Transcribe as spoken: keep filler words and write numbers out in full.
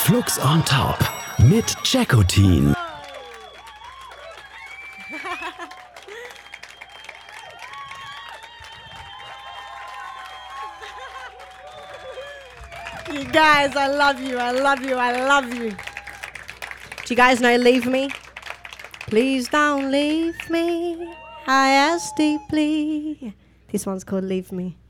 Flux on Top mit Jackotin. You guys, I love you, I love you, I love you. Do you guys know Leave Me? Please don't leave me, I ask deeply. This one's called Leave Me.